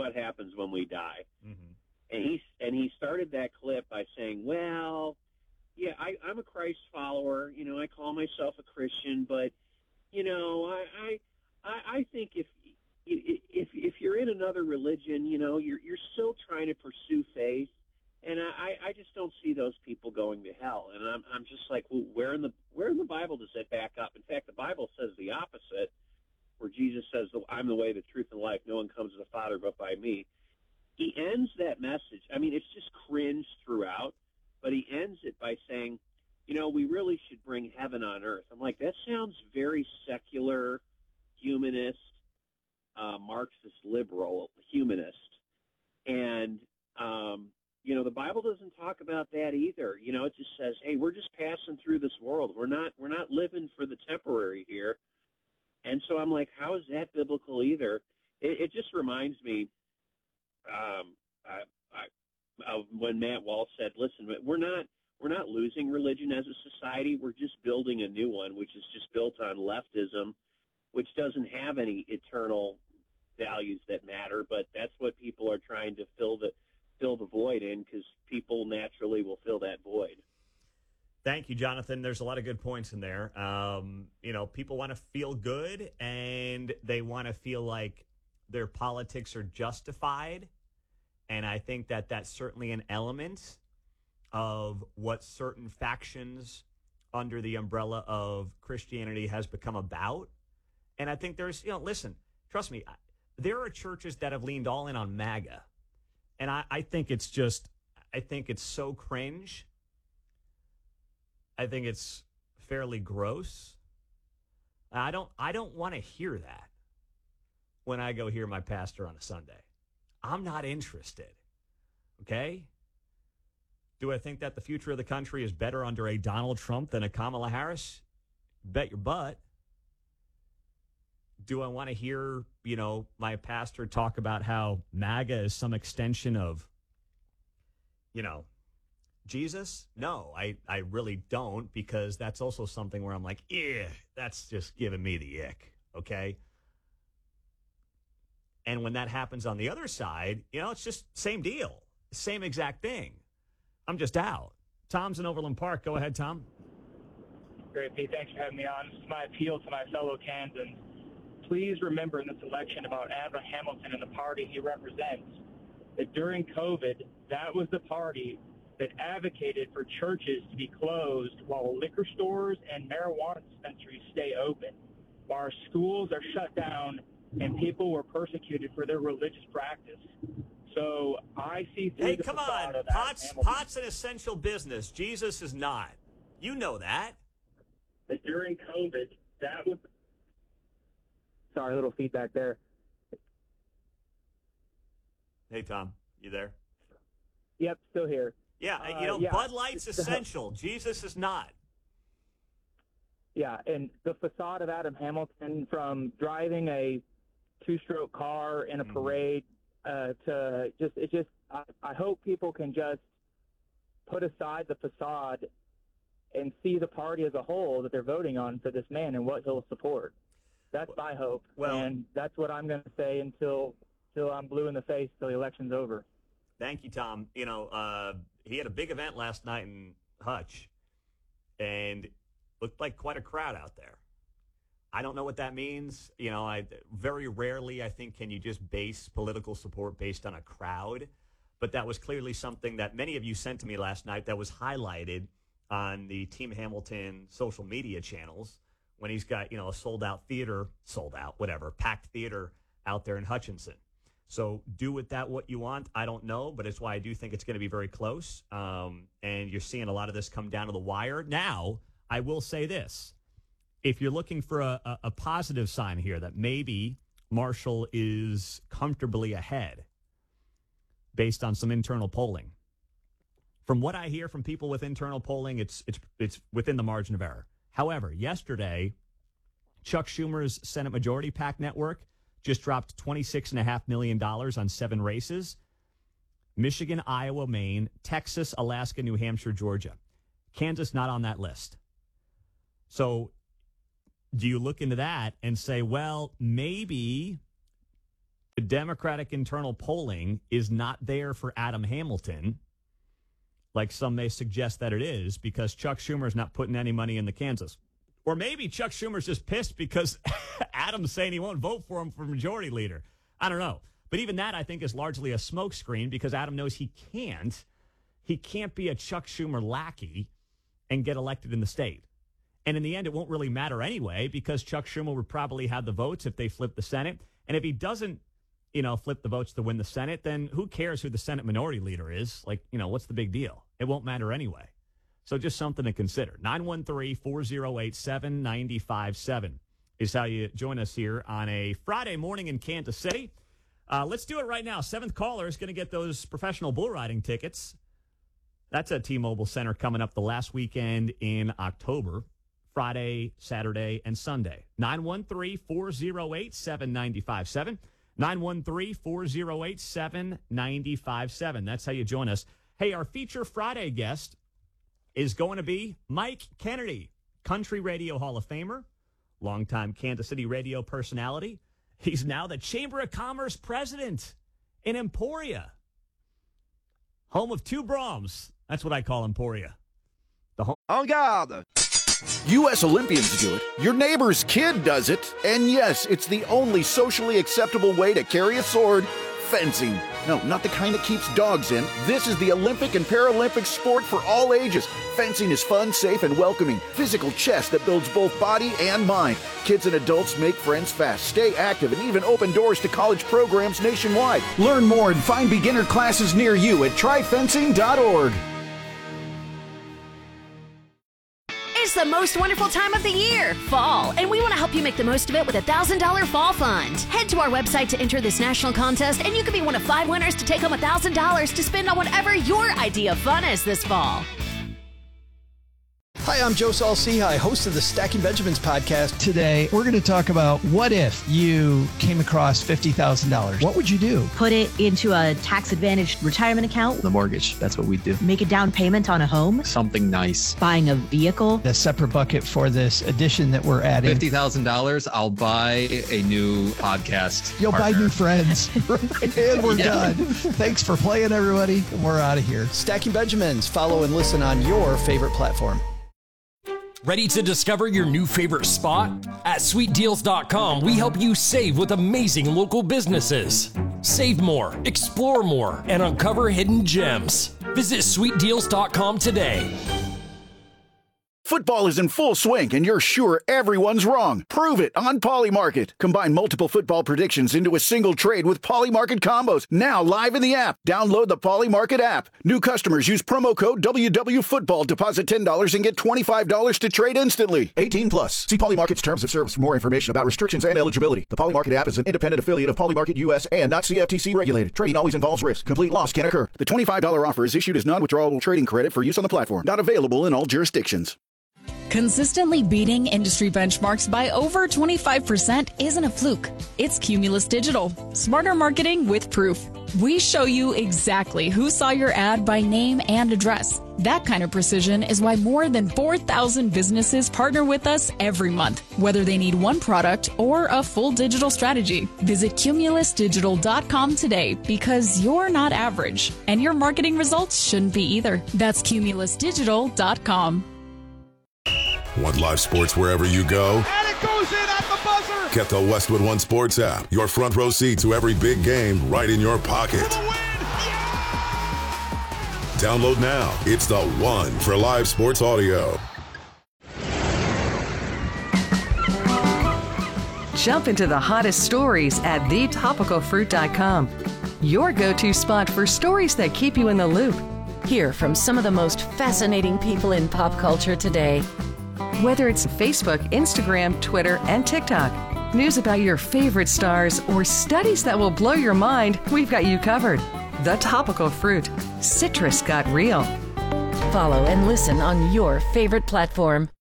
what happens when we die. Mm-hmm. And he started that clip by saying, well, yeah, I'm a Christ follower. I call myself a Christian, but I think if you're in another religion, you're still trying to pursue faith, and I just don't see those people going to hell. And I'm just like, well, where in the Bible does that back up? In fact, the Bible says the opposite, where Jesus says, "I'm the way, the truth, and life. No one comes to the Father but by me." He ends that message. I mean, it's just cringe throughout, but he ends it by saying, we really should bring heaven on earth. I'm like, that sounds very secular, humanist, Marxist, liberal, humanist. And, the Bible doesn't talk about that either. It just says, hey, we're just passing through this world. We're not living for the temporary here. And so I'm like, how is that biblical either? It just reminds me of when Matt Walsh said, listen, we're not losing religion as a society. We're just building a new one, which is just built on leftism, which doesn't have any eternal values that matter. But that's what people are trying to fill the void in, because people naturally will fill that void. Thank you, Jonathan. There's a lot of good points in there. People want to feel good, and they want to feel like their politics are justified. And I think that that's certainly an element of what certain factions under the umbrella of Christianity has become about. And I think there's, listen, trust me, there are churches that have leaned all in on MAGA. And I think it's so cringe. I think it's fairly gross. I don't want to hear that when I go hear my pastor on a Sunday. I'm not interested. Okay? Do I think that the future of the country is better under a Donald Trump than a Kamala Harris? Bet your butt. Do I want to hear, my pastor talk about how MAGA is some extension of, Jesus? No, I really don't, because that's also something where I'm like, yeah, that's just giving me the ick, okay? And when that happens on the other side, it's just same deal, same exact thing. I'm just out. Tom's in Overland Park. Go ahead, Tom. Great, Pete. Thanks for having me on. This is my appeal to my fellow Kansans. Please remember in this election about Adam Hamilton and the party he represents, that during COVID, that was the party that advocated for churches to be closed while liquor stores and marijuana dispensaries stay open, while our schools are shut down and people were persecuted for their religious practice. So I see through Hey, the come facade on. of Adam Hamilton. Pot's an essential business. Jesus is not. You know that. That during COVID, that was... Sorry, a little feedback there. Hey, Tom, you there? Yep, still here. Yeah, Bud Light's essential. Jesus is not. Yeah, and the facade of Adam Hamilton, from driving a two-stroke car in a parade to I hope people can just put aside the facade and see the party as a whole that they're voting on for this man and what he'll support. That's my hope, and that's what I'm going to say until I'm blue in the face till the election's over. Thank you, Tom. He had a big event last night in Hutch, and looked like quite a crowd out there. I don't know what that means. I very rarely, I think, can you just base political support based on a crowd. But that was clearly something that many of you sent to me last night that was highlighted on the Team Hamilton social media channels when he's got, a packed theater out there in Hutchinson. So do with that what you want. I don't know, but it's why I do think it's going to be very close. And you're seeing a lot of this come down to the wire. Now, I will say this. If you're looking for a positive sign here that maybe Marshall is comfortably ahead based on some internal polling, from what I hear from people with internal polling, it's within the margin of error. However, yesterday, Chuck Schumer's Senate Majority PAC network just dropped $26.5 million on 7 races. Michigan, Iowa, Maine, Texas, Alaska, New Hampshire, Georgia. Kansas not on that list. So do you look into that and say, well, maybe the Democratic internal polling is not there for Adam Hamilton, like some may suggest that it is, because Chuck Schumer's not putting any money into Kansas. Or maybe Chuck Schumer's just pissed because Adam's saying he won't vote for him for majority leader. I don't know. But even that, I think, is largely a smokescreen because Adam knows he can't be a Chuck Schumer lackey and get elected in the state. And in the end, it won't really matter anyway because Chuck Schumer would probably have the votes if they flip the Senate. And if he doesn't, flip the votes to win the Senate, then who cares who the Senate minority leader is? Like, what's the big deal? It won't matter anyway. So just something to consider. 913-408-7957 is how you join us here on a Friday morning in Kansas City. Let's do it right now. Seventh caller is going to get those professional bull riding tickets. That's at T-Mobile Center coming up the last weekend in October, Friday, Saturday, and Sunday. 913-408-7957. 913-408-7957. That's how you join us. Hey, our feature Friday guest is going to be Mike Kennedy, Country Radio Hall of Famer, longtime Kansas City radio personality. He's now the Chamber of Commerce president in Emporia, home of two Brahms. That's what I call Emporia. En garde! U.S. Olympians do it. Your neighbor's kid does it. And yes, it's the only socially acceptable way to carry a sword. Fencing. No, not the kind that keeps dogs in. This is the Olympic and Paralympic sport for all ages. Fencing is fun, safe, and welcoming. Physical chess that builds both body and mind. Kids and adults make friends fast, stay active, and even open doors to college programs nationwide. Learn more and find beginner classes near you at tryfencing.org. It's the most wonderful time of the year, fall, and we want to help you make the most of it with a $1,000 fall fund. Head to our website to enter this national contest, and you could be one of 5 winners to take home $1,000 to spend on whatever your idea of fun is this fall. Hi, I'm Joe Saul-Sehy, host of the Stacking Benjamins podcast. Today, we're going to talk about what if you came across $50,000? What would you do? Put it into a tax-advantaged retirement account. The mortgage, that's what we do. Make a down payment on a home. Something nice. Buying a vehicle. A separate bucket for this addition that we're adding. $50,000, I'll buy a new podcast You'll partner. buy new friends. And we're done. Thanks for playing, everybody. We're out of here. Stacking Benjamins. Follow and listen on your favorite platform. Ready to discover your new favorite spot? At SweetDeals.com, we help you save with amazing local businesses. Save more, explore more, and uncover hidden gems. Visit SweetDeals.com today. Football is in full swing, and you're sure everyone's wrong. Prove it on Polymarket. Combine multiple football predictions into a single trade with Polymarket combos. Now live in the app. Download the Polymarket app. New customers use promo code WWFootball. Deposit $10 and get $25 to trade instantly. 18 plus. See Polymarket's terms of service for more information about restrictions and eligibility. The Polymarket app is an independent affiliate of Polymarket US and not CFTC regulated. Trading always involves risk. Complete loss can occur. The $25 offer is issued as non-withdrawable trading credit for use on the platform. Not available in all jurisdictions. Consistently beating industry benchmarks by over 25% isn't a fluke. It's Cumulus Digital. Smarter marketing with proof. We show you exactly who saw your ad by name and address. That kind of precision is why more than 4,000 businesses partner with us every month, whether they need one product or a full digital strategy. Visit CumulusDigital.com today because you're not average, and your marketing results shouldn't be either. That's CumulusDigital.com. Want live sports wherever you go? And it goes in at the buzzer! Get the Westwood One Sports app. Your front row seat to every big game right in your pocket. For the win! Yeah! Download now. It's the one for live sports audio. Jump into the hottest stories at thetopicalfruit.com. Your go-to spot for stories that keep you in the loop. Hear from some of the most fascinating people in pop culture today. Whether it's Facebook, Instagram, Twitter, and TikTok, news about your favorite stars, or studies that will blow your mind, we've got you covered. The Topical Fruit. Citrus got real. Follow and listen on your favorite platform.